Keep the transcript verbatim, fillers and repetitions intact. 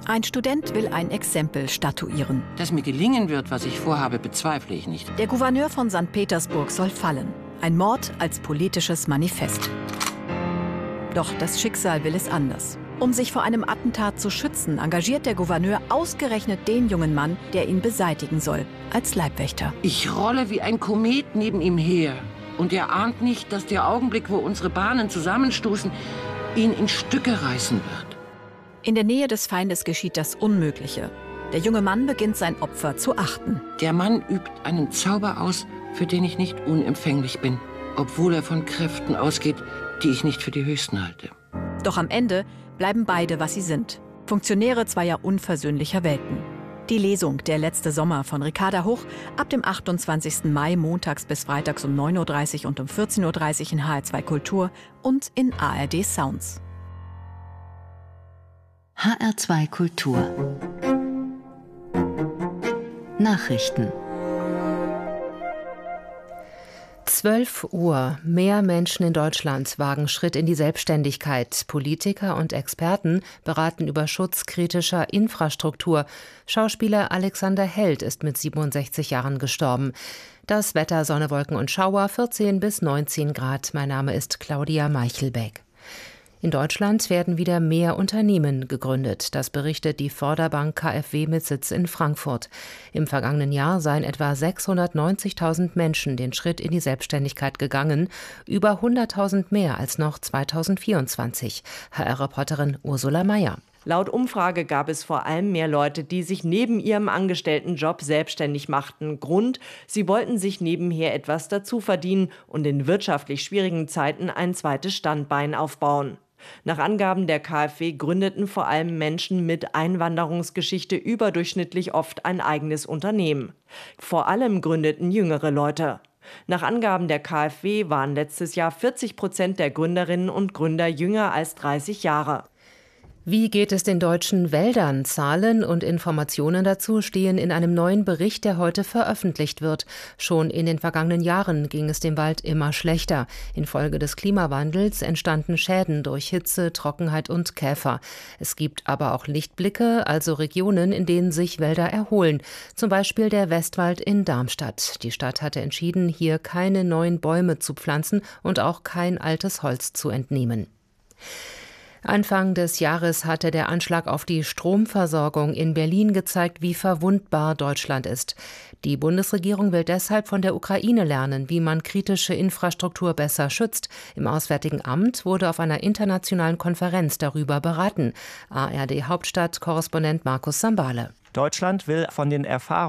Ein Student will ein Exempel statuieren. Dass mir gelingen wird, was ich vorhabe, bezweifle ich nicht. Der Gouverneur von Sankt Petersburg soll fallen. Ein Mord als politisches Manifest. Doch das Schicksal will es anders. Um sich vor einem Attentat zu schützen, engagiert der Gouverneur ausgerechnet den jungen Mann, der ihn beseitigen soll, als Leibwächter. Ich rolle wie ein Komet neben ihm her. Und er ahnt nicht, dass der Augenblick, wo unsere Bahnen zusammenstoßen, ihn in Stücke reißen wird. In der Nähe des Feindes geschieht das Unmögliche. Der junge Mann beginnt sein Opfer zu achten. Der Mann übt einen Zauber aus, für den ich nicht unempfänglich bin, obwohl er von Kräften ausgeht, die ich nicht für die höchsten halte. Doch am Ende bleiben beide, was sie sind. Funktionäre zweier unversöhnlicher Welten. Die Lesung Der letzte Sommer von Ricarda Huch ab dem achtundzwanzigsten Mai montags bis freitags um neun Uhr dreißig und um vierzehn Uhr dreißig in H R zwei Kultur und in A R D Sounds. H R zwei Kultur Nachrichten. zwölf Uhr. Mehr Menschen in Deutschland wagen Schritt in die Selbstständigkeit. Politiker und Experten beraten über Schutz kritischer Infrastruktur. Schauspieler Alexander Held ist mit siebenundsechzig Jahren gestorben. Das Wetter: Sonne, Wolken und Schauer, vierzehn bis neunzehn Grad. Mein Name ist Claudia Meichelbeck. In Deutschland werden wieder mehr Unternehmen gegründet. Das berichtet die Förderbank K f W mit Sitz in Frankfurt. Im vergangenen Jahr seien etwa sechshundertneunzigtausend Menschen den Schritt in die Selbstständigkeit gegangen, über hunderttausend mehr als noch zweitausendvierundzwanzig. H R-Reporterin Ursula Mayer. Laut Umfrage gab es vor allem mehr Leute, die sich neben ihrem Angestelltenjob selbstständig machten. Grund: Sie wollten sich nebenher etwas dazu verdienen und in wirtschaftlich schwierigen Zeiten ein zweites Standbein aufbauen. Nach Angaben der K f W gründeten vor allem Menschen mit Einwanderungsgeschichte überdurchschnittlich oft ein eigenes Unternehmen. Vor allem gründeten jüngere Leute. Nach Angaben der K f W waren letztes Jahr vierzig Prozent der Gründerinnen und Gründer jünger als dreißig Jahre. Wie geht es den deutschen Wäldern? Zahlen und Informationen dazu stehen in einem neuen Bericht, der heute veröffentlicht wird. Schon in den vergangenen Jahren ging es dem Wald immer schlechter. Infolge des Klimawandels entstanden Schäden durch Hitze, Trockenheit und Käfer. Es gibt aber auch Lichtblicke, also Regionen, in denen sich Wälder erholen. Zum Beispiel der Westwald in Darmstadt. Die Stadt hatte entschieden, hier keine neuen Bäume zu pflanzen und auch kein altes Holz zu entnehmen. Anfang des Jahres hatte der Anschlag auf die Stromversorgung in Berlin gezeigt, wie verwundbar Deutschland ist. Die Bundesregierung will deshalb von der Ukraine lernen, wie man kritische Infrastruktur besser schützt. Im Auswärtigen Amt wurde auf einer internationalen Konferenz darüber beraten. A R D-Hauptstadt-Korrespondent Markus Sambale. Deutschland will von den Erfahrungen